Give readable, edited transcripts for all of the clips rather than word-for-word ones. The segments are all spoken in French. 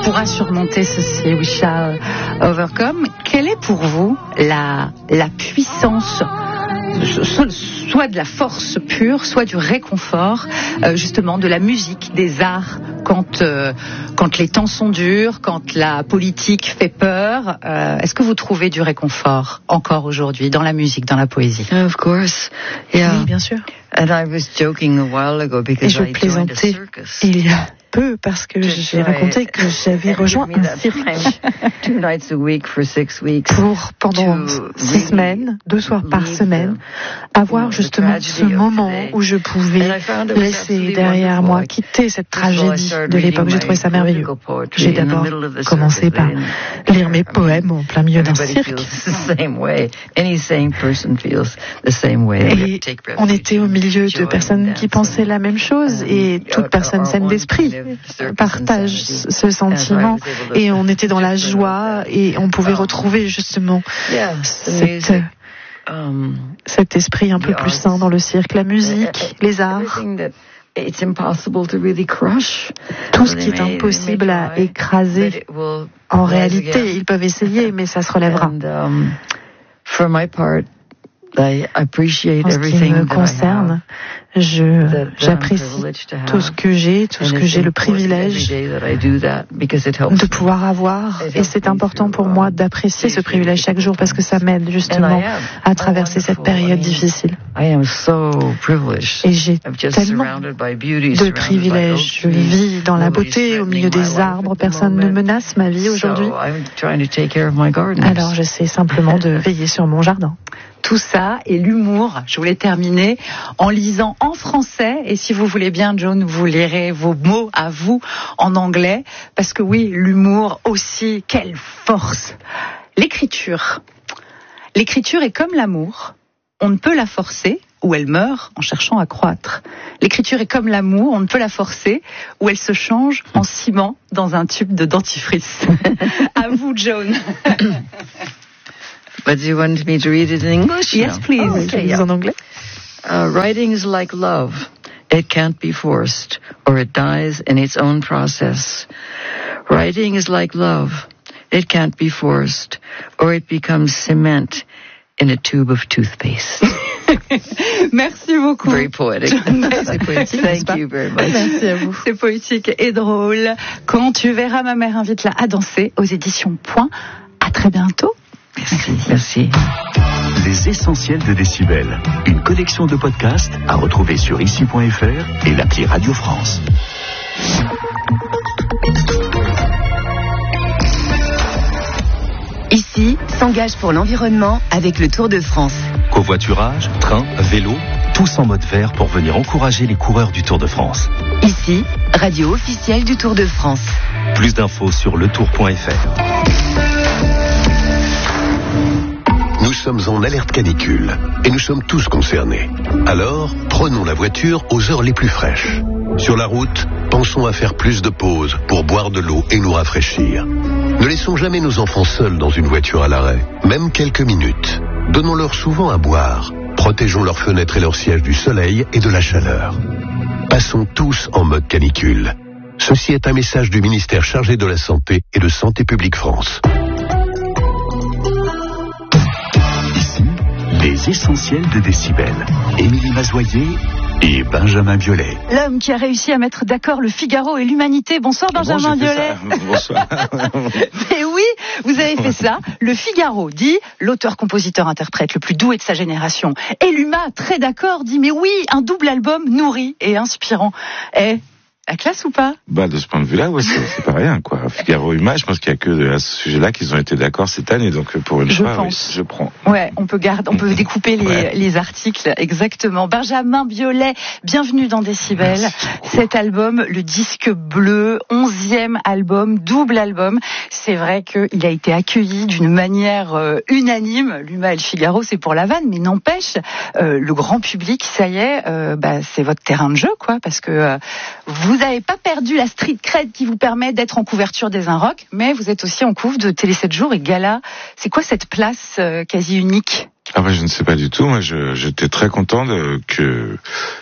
pourra surmonter ceci. We shall overcome. Quelle est pour vous la puissance, soit de la force pure, soit du réconfort, justement de la musique, des arts, quand les temps sont durs, quand la politique fait peur? Est-ce que vous trouvez du réconfort encore aujourd'hui dans la musique, dans la poésie? Of course, yeah. Oui, bien sûr. And I was joking a while ago because Et je I joined a plaisantais circus. il y a peu parce que j'ai raconté que j'avais rejoint un cirque 2 nights a week for 6 weeks. pour pendant 6 semaines, 2 soirs par semaine, avoir justement ce moment où je pouvais laisser derrière moi, quitter cette tragédie de l'époque. J'ai trouvé ça merveilleux. J'ai d'abord commencé par lire mes poèmes en plein milieu d'un cirque. Et on était au milieu de personnes qui pensaient la même chose et toute personne saine d'esprit partage ce sentiment et on était dans la joie et on pouvait retrouver justement cet esprit un peu plus sain dans le cirque, la musique, les arts. Tout ce qui est impossible à écraser, en réalité, ils peuvent essayer, mais ça se relèvera. En ce qui me concerne, j'apprécie tout ce que j'ai, le privilège de pouvoir avoir, et c'est important pour moi d'apprécier ce privilège chaque jour parce que ça m'aide justement à traverser cette période difficile. Et j'ai tellement de privilèges. Je vis dans la beauté, au milieu des arbres, personne ne menace ma vie aujourd'hui. Alors j'essaie simplement de veiller sur mon jardin. Tout ça et l'humour. Je voulais terminer en lisant en français et si vous voulez bien, Joan, vous lirez vos mots à vous en anglais parce que oui, l'humour aussi, quelle force. L'écriture est comme l'amour. On ne peut la forcer ou elle meurt en cherchant à croître. L'écriture est comme l'amour, on ne peut la forcer ou elle se change en ciment dans un tube de dentifrice. À vous, Joan. But do you want me to read it in English? Yes, please. Oh, okay, en anglais. Writing is like love. It can't be forced, or it dies in its own process. Writing is like love. It can't be forced, or it becomes cement in a tube of toothpaste. Merci beaucoup. Very poetic. C'est poétique. Thank you very much. Merci à vous. C'est poétique et drôle. Quand tu verras ma mère invite-la à danser aux éditions Point. À très bientôt. Merci. Les essentiels de Décibel. Une collection de podcasts à retrouver sur ici.fr et l'appli Radio France. Ici s'engage pour l'environnement avec le Tour de France. Covoiturage, train, vélo, tous en mode vert pour venir encourager les coureurs du Tour de France. Ici, radio officielle du Tour de France. Plus d'infos sur letour.fr. Nous sommes en alerte canicule et nous sommes tous concernés. Alors, prenons la voiture aux heures les plus fraîches. Sur la route, pensons à faire plus de pauses pour boire de l'eau et nous rafraîchir. Ne laissons jamais nos enfants seuls dans une voiture à l'arrêt, même quelques minutes. Donnons-leur souvent à boire. Protégeons leurs fenêtres et leurs sièges du soleil et de la chaleur. Passons tous en mode canicule. Ceci est un message du ministère chargé de la Santé et de Santé publique France. Les essentiels de Décibel. Émilie Mazoyer et Benjamin Biolay. L'homme qui a réussi à mettre d'accord le Figaro et l'humanité. Bonsoir Benjamin Biolay. Bonsoir. Mais oui, vous avez fait ça. Le Figaro dit l'auteur, compositeur, interprète le plus doué de sa génération. Et l'UMA, très d'accord, dit mais oui, un double album nourri et inspirant. La classe ou pas? De ce point de vue-là, ouais, c'est pas rien, quoi. Figaro Humain, je pense qu'il y a que à ce sujet-là qu'ils ont été d'accord cette année, donc pour une fois, oui, je prends. Ouais, on peut découper les articles, exactement. Benjamin Biolay, bienvenue dans Décibel. Cet album, le disque bleu, 11e album, double album. C'est vrai qu'il a été accueilli d'une manière unanime. L'UMA et le Figaro, c'est pour la vanne, mais n'empêche, le grand public, ça y est, c'est votre terrain de jeu, quoi, parce que vous n'avez pas perdu la street cred qui vous permet d'être en couverture des Inrocks, mais vous êtes aussi en couve de Télé 7 jours et Gala. C'est quoi cette place quasi unique? Je ne sais pas du tout. Moi, j'étais très content que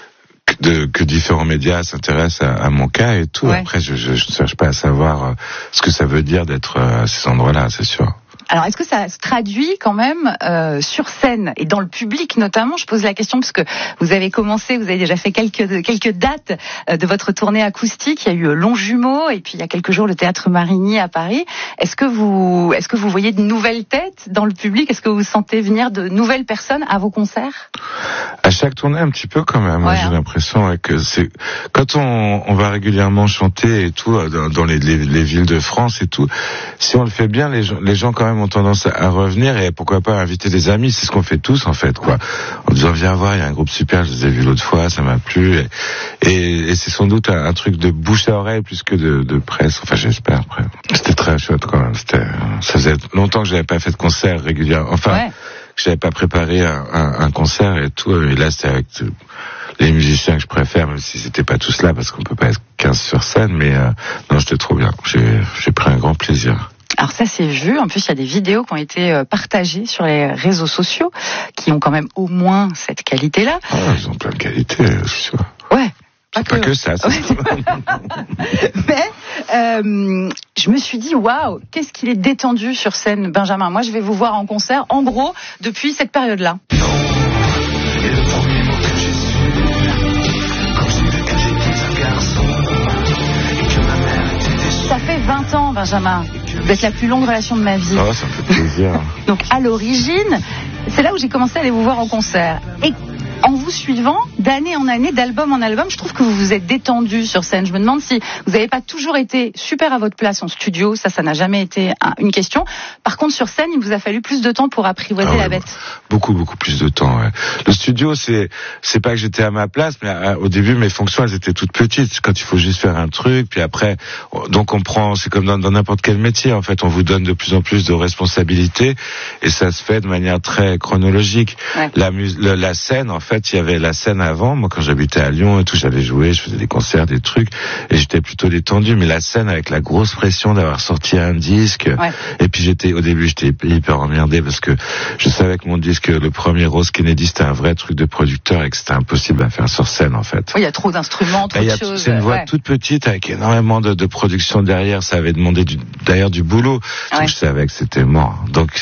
que différents médias s'intéressent à mon cas et tout. Après, je cherche pas à savoir ce que ça veut dire d'être à ces endroits-là, c'est sûr. Alors, est-ce que ça se traduit quand même sur scène et dans le public notamment? Je pose la question parce que vous avez déjà fait quelques dates de votre tournée acoustique. Il y a eu Longjumeau et puis il y a quelques jours le Théâtre Marigny à Paris. Est-ce que vous voyez de nouvelles têtes dans le public? Est-ce que vous sentez venir de nouvelles personnes à vos concerts? À chaque tournée, un petit peu quand même. J'ai l'impression que c'est quand on va régulièrement chanter et tout dans les villes de France et tout. Si on le fait bien, les gens quand même ont tendance à revenir et pourquoi pas inviter des amis. C'est ce qu'on fait tous en fait, quoi. En disant viens voir, il y a un groupe super, je les ai vus l'autre fois, ça m'a plu. Et c'est sans doute un truc de bouche à oreille plus que de presse. Enfin, j'espère. Après, c'était très chouette quand même. Ça faisait longtemps que j'avais pas fait de concert régulier. Enfin, que j'avais pas préparé un concert et tout. Et là, c'était avec les musiciens que je préfère, même si c'était pas tous là parce qu'on peut pas être 15 sur scène. Mais non, j'étais trop bien. J'ai pris un grand plaisir. Alors ça c'est vu, en plus il y a des vidéos qui ont été partagées sur les réseaux sociaux qui ont quand même au moins cette qualité-là. Ah, ils ont plein de qualités, c'est sûr. Ouais. Pas que ça. Mais je me suis dit waouh, qu'est-ce qu'il est détendu sur scène, Benjamin. Moi je vais vous voir en concert, en gros, depuis cette période-là. Ça fait 20 ans, Benjamin. Vous êtes la plus longue relation de ma vie. Oh, ça me fait plaisir. Donc, à l'origine, c'est là où j'ai commencé à aller vous voir en concert. Et en vous suivant, d'année en année, d'album en album, je trouve que vous vous êtes détendu sur scène. Je me demande si vous n'avez pas toujours été super à votre place en studio. Ça n'a jamais été une question. Par contre, sur scène, il vous a fallu plus de temps pour apprivoiser la bête. Beaucoup plus de temps, ouais. Le studio, c'est pas que j'étais à ma place, mais au début, mes fonctions, elles étaient toutes petites. Quand il faut juste faire un truc, puis après, donc c'est comme dans n'importe quel métier, en fait. On vous donne de plus en plus de responsabilités, et ça se fait de manière très chronologique. Ouais. La scène, en fait, il y avait la scène avant. Moi, quand j'habitais à Lyon et tout, j'avais joué, je faisais des concerts, des trucs, et j'étais plutôt détendu. Mais la scène avec la grosse pression d'avoir sorti un disque, et puis au début, j'étais hyper emmerdé parce que je savais que mon disque, le premier Rose Kennedy, c'était un vrai truc de producteur et que c'était impossible à faire sur scène, en fait. Oui, il y a trop d'instruments, trop de choses. C'est une voix toute petite avec énormément de production derrière. Ça avait demandé d'ailleurs du boulot. Donc je savais que c'était mort. Donc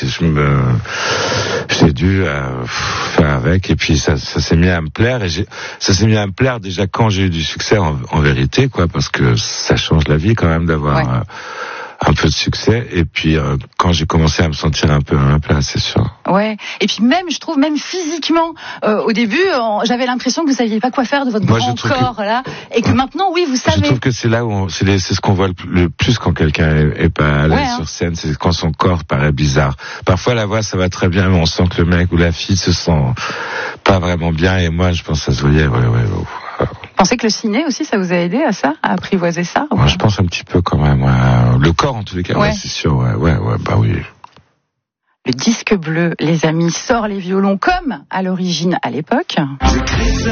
j'ai dû faire avec, et puis ça s'est mis à me plaire, et ça s'est mis à me plaire déjà quand j'ai eu du succès en vérité, quoi, parce que ça change la vie quand même d'avoir un peu de succès, et puis quand j'ai commencé à me sentir un peu à ma place, c'est sûr. Ouais. Et puis je trouve même physiquement, au début, j'avais l'impression que vous saviez pas quoi faire de votre grand corps là, et que maintenant, oui, vous savez. Je trouve que c'est là où c'est ce qu'on voit le plus quand quelqu'un est pas à l'aise sur scène, c'est quand son corps paraît bizarre. Parfois la voix ça va très bien, mais on sent que le mec ou la fille se sent pas vraiment bien, et moi je pense que ça se voyait. Vous pensez que le ciné aussi, ça vous a aidé à ça, à apprivoiser ça? Moi, je pense un petit peu quand même. Le corps, en tous les cas, c'est sûr. Bah oui. Le disque bleu, les amis, sort les violons comme à l'origine, à l'époque.